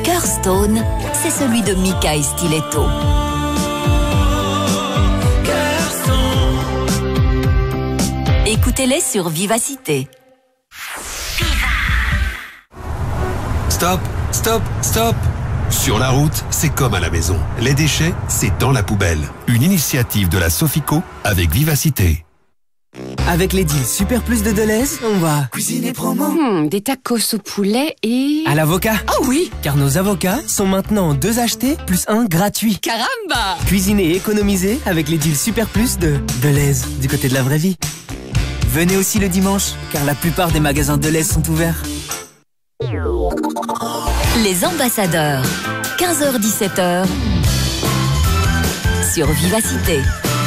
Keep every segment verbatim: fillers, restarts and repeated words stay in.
cœur stone, c'est celui de Mika et Stiletto. Écoutez-les sur Vivacité. Stop, stop, stop. Sur la route, c'est comme à la maison. Les déchets, c'est dans la poubelle. Une initiative de la Sofico avec Vivacité. Avec les deals Super Plus de Deleuze, on va cuisiner promo. Mmh, des tacos au poulet et... À l'avocat. Ah oui. Car nos avocats sont maintenant deux achetés plus un gratuit. Caramba. Cuisiner et économiser avec les deals Super Plus de Deleuze, du côté de la vraie vie. Venez aussi le dimanche, car la plupart des magasins Deleuze sont ouverts. Les ambassadeurs, quinze heures dix-sept heures, sur Vivacité.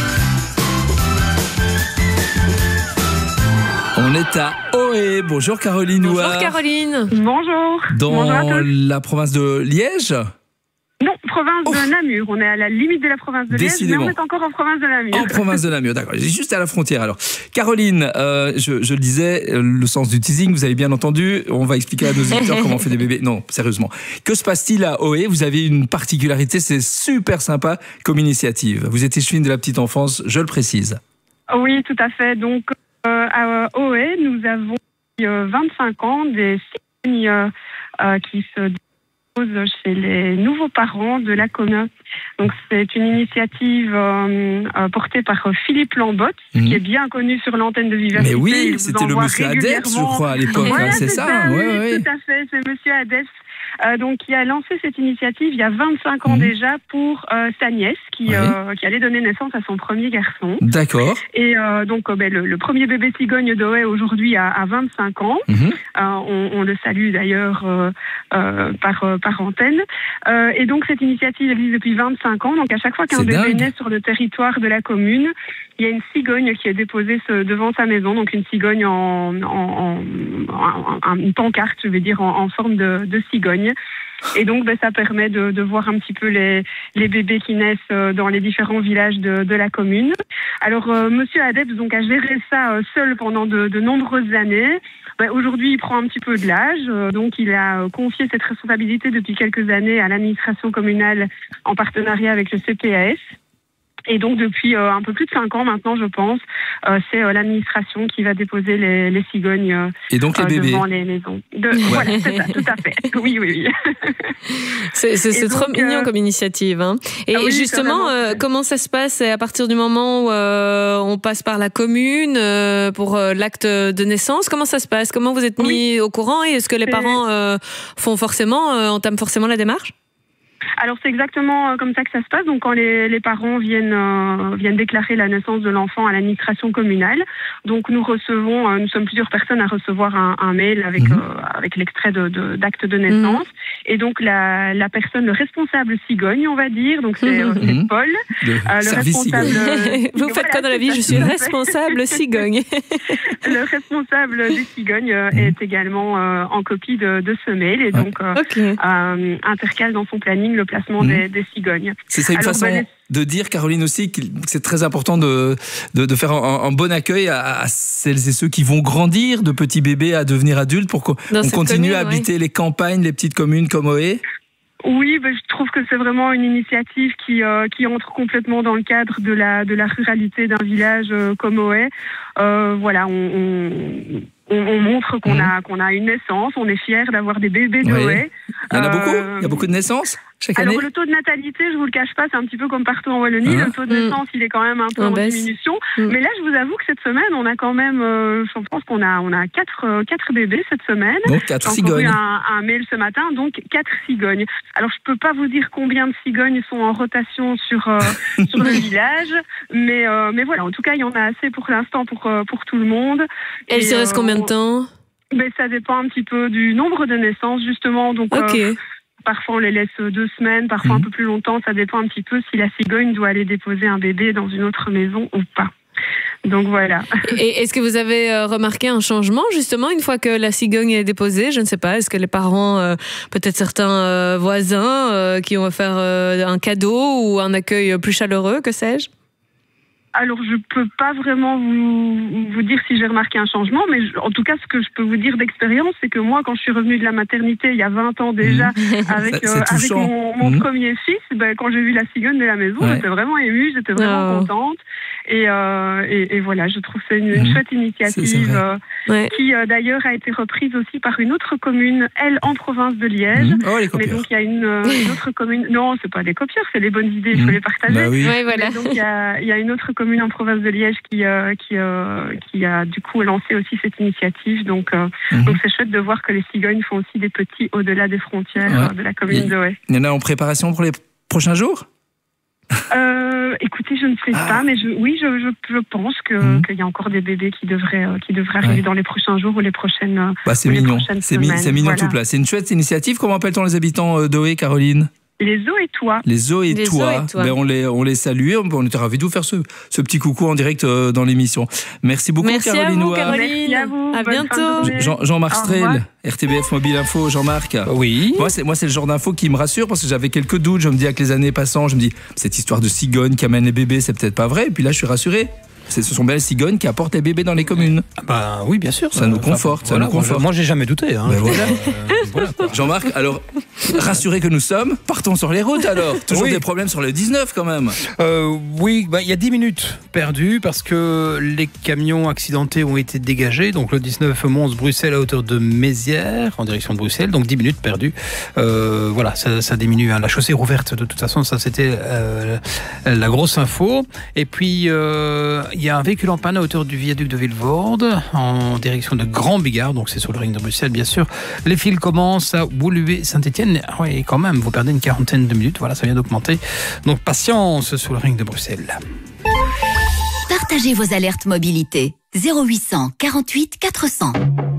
On est à Ohé. Bonjour Caroline. Bonjour Ouah. Caroline. Bonjour. Dans Bonjour à tous. la province de Liège. Non, province Oh. de Namur. On est à la limite de la province de Liège, mais Décidément. on est encore en province de Namur. En province de Namur, d'accord. J'ai juste à la frontière alors. Caroline, euh, je, je le disais, euh, le sens du teasing, vous avez bien entendu. On va expliquer à nos auditeurs comment on fait des bébés. Non, sérieusement. Que se passe-t-il à Ohé? Vous avez une particularité, c'est super sympa comme initiative. Vous êtes échevine de la petite enfance, je le précise. Oui, tout à fait. Donc, euh, à Ohé, nous avons euh, vingt-cinq ans des signes euh, euh, qui se déposent chez les nouveaux parents de la commune. Donc, c'est une initiative euh, euh, portée par Philippe Lambotte, Mhm. qui est bien connu sur l'antenne de Vivacité. Mais oui, Il vous c'était le envoie monsieur Adepte, je régulièrement. crois, à l'époque. Voilà, hein, c'est c'est ça, ça, ouais, oui, ouais, ouais. tout à fait, c'est monsieur Adepte. Euh, donc, qui a lancé cette initiative il y a vingt-cinq ans Mhm. déjà pour euh, sa nièce qui, Ouais. euh, qui allait donner naissance à son premier garçon. D'accord. Et euh, donc, euh, ben, le, le premier bébé cigogne d'Ohé aujourd'hui a, a vingt-cinq ans. Mhm. Euh, on, on le salue d'ailleurs euh, euh, par, euh, par antenne. Euh, et donc, cette initiative existe depuis vingt-cinq ans. Donc, à chaque fois qu'un C'est bébé dingue. naît sur le territoire de la commune, il y a une cigogne qui est déposée ce- devant sa maison. Donc, une cigogne en, en, en, en- en- une pancarte, je vais dire, en, en forme de, de cigogne. Et donc, ben, ça permet de, de voir un petit peu les, les bébés qui naissent euh, dans les différents villages de, de la commune. Alors, euh, Monsieur Adepte donc a géré ça euh, seul pendant de, de nombreuses années. Ben, aujourd'hui, il prend un petit peu de l'âge, euh, donc il a euh, confié cette responsabilité depuis quelques années à l'administration communale en partenariat avec le C P A S. Et donc, depuis euh, un peu plus de cinq ans maintenant, je pense, euh, c'est euh, l'administration qui va déposer les, les cigognes euh, Et donc les euh, bébés. devant les maisons. De, Voilà, c'est ça, tout à fait. Oui, oui, oui. C'est, c'est, Et c'est trop donc, mignon euh, comme initiative. Hein. Et ah oui, justement, c'est vraiment euh, comment ça se passe à partir du moment où euh, on passe par la commune euh, pour euh, l'acte de naissance? Comment ça se passe? Comment vous êtes mis Oui. au courant? Et est-ce que les C'est- parents euh, font forcément, euh, entament forcément la démarche? Alors c'est exactement euh, comme ça que ça se passe. Donc quand les, les parents viennent euh, viennent déclarer la naissance de l'enfant à l'administration communale, donc nous recevons, euh, nous sommes plusieurs personnes à recevoir un, un mail avec Mhm. euh, avec l'extrait de, de d'acte de naissance. Et donc la la personne, le responsable cigogne, on va dire, donc c'est, euh, c'est Mhm. Paul, Le euh, le service responsable. cigogne. Vous faites Voilà, quoi dans la c'est vie? ça, Je suis tout à fait. responsable cigogne. Le responsable des cigognes euh, Mhm. est également euh, en copie de, de ce mail et Ouais. donc euh, Ok. euh, intercale dans son planning le placement Mhm. des, des cigognes. C'est ça une Alors, façon bah, les- de dire, Caroline aussi, que c'est très important de, de, de faire un, un bon accueil à, à celles et ceux qui vont grandir de petits bébés à devenir adultes pour qu'on Dans on cette continue commune, à habiter les campagnes, les petites communes comme Ohé. Oui, ben, je trouve que c'est vraiment une initiative qui euh, qui entre complètement dans le cadre de la de la ruralité d'un village euh, comme Ohé. Euh, voilà, on, on, on, on montre qu'on Mhm. a qu'on a une naissance, on est fiers d'avoir des bébés de Ouais. Ohé. Il y en a Euh, beaucoup Il y a beaucoup de naissances chaque année. Alors le taux de natalité, je vous le cache pas, c'est un petit peu comme partout en Wallonie. Hein Le taux de Mm. naissance, il est quand même un peu En en, baisse. diminution. Mm. Mais là, je vous avoue que cette semaine, on a quand même, euh, je pense qu'on a on a quatre euh, quatre bébés cette semaine. Donc quatre J'ai encore eu cigognes. un, un mail ce matin, donc quatre cigognes. Alors, je peux pas vous dire combien de cigognes sont en rotation sur euh, sur le village, mais euh, mais voilà, en tout cas, il y en a assez pour l'instant pour euh, pour tout le monde. Elle Et, se reste euh, combien de temps? ben, ça dépend un petit peu du nombre de naissances, justement. Donc, Ok. euh, parfois, on les laisse deux semaines, parfois Mhm. un peu plus longtemps. Ça dépend un petit peu si la cigogne doit aller déposer un bébé dans une autre maison ou pas. Donc, voilà. Et est-ce que vous avez euh, remarqué un changement justement une fois que la cigogne est déposée? Je ne sais pas. Est-ce que les parents, euh, peut-être certains euh, voisins, euh, qui ont offert euh, un cadeau ou un accueil plus chaleureux, que sais-je? Alors, je peux pas vraiment vous, vous dire si j'ai remarqué un changement, mais je, en tout cas, ce que je peux vous dire d'expérience, c'est que moi, quand je suis revenue de la maternité il y a vingt ans déjà, mmh. avec, euh, avec mon, mon mmh. premier fils, ben, quand j'ai vu la cigogne de la maison, ouais. j'étais vraiment émue, j'étais vraiment oh. contente. Et, euh, et, et voilà, je trouve que c'est une, une mmh. chouette initiative euh, ouais. qui euh, d'ailleurs a été reprise aussi par une autre commune, elle, en province de Liège. Mmh. Oh, les copieurs. Mais donc il y a une, une autre commune. Non, c'est pas des copieurs, c'est les bonnes idées, il mmh. faut les partager. Bah oui. Ouais, voilà. Et donc il y a, y a une autre commune en province de Liège qui, euh, qui, euh, qui a du coup lancé aussi cette initiative. Donc euh, mmh. donc c'est chouette de voir que les cigognes font aussi des petits au-delà des frontières ouais. de la commune de Haut. Il y en a en préparation pour les prochains jours? Euh, écoutez, je ne sais ah. pas, mais je, oui, je, je, je pense que mmh. qu'il y a encore des bébés qui devraient euh, qui devraient arriver ouais. dans les prochains jours ou les prochaines. Bah, c'est mignon, c'est, mi- c'est mignon voilà. tout plat. C'est une chouette initiative. Comment appelle-t-on les habitants d'Oé, Caroline? Les Oétois. Les Oétois. Ben on les on les salue. On était ravis de vous faire ce, ce petit coucou en direct euh, dans l'émission. Merci beaucoup, Merci Caroline. À vous, Caroline. Merci à vous. À bientôt. Jean, Jean-Marc Strel, R T B F Mobile Info. Jean-Marc. Oui. Moi, c'est moi c'est le genre d'info qui me rassure parce que j'avais quelques doutes. Je me dis avec les années passant, je me dis cette histoire de cigogne qui amène les bébés, c'est peut-être pas vrai. Et puis là, je suis rassuré. C'est, ce sont bien les cigognes qui apportent les bébés dans les communes. Bah oui, bien sûr. Ça euh, nous conforte. Ça voilà, nous conforte. Moi, j'ai jamais douté. Hein, ben voilà. Euh, voilà Jean-Marc, alors, rassurés que nous sommes, partons sur les routes alors. Toujours oui. des problèmes sur le dix-neuf quand même. Euh, oui, bah, y a dix minutes perdues parce que les camions accidentés ont été dégagés. Donc le dix-neuf Mons-Bruxelles à hauteur de Mézières, en direction de Bruxelles. Donc dix minutes perdues. Euh, voilà, ça, ça diminue. Hein. La chaussée est rouverte de toute façon. Ça, c'était euh, la grosse info. Et puis... Euh, il y a un véhicule en panne à hauteur du viaduc de Vilvoorde en direction de Grand Bigard, donc c'est sur le ring de Bruxelles bien sûr. Les fils commencent à Woluwe-Saint-Étienne. Oui, quand même, vous perdez une quarantaine de minutes, voilà, ça vient d'augmenter. Donc patience sur le ring de Bruxelles. Partagez vos alertes mobilité. zéro huit cent quarante-huit quatre cents.